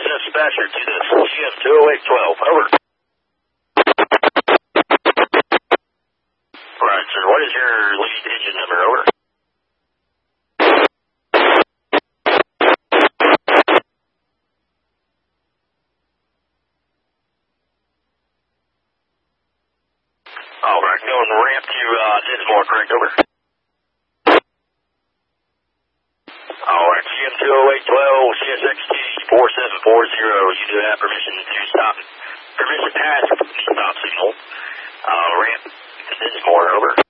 dispatcher to the GM 20812. Over. Right, sir. What is your lead engine number? Over. All right, going ramp to Dinsmore, correct? Over. All right, GM 20812, CSXT 4740. You do have permission to stop. Permission to pass stop signal. Ramp to Dinsmore. Over.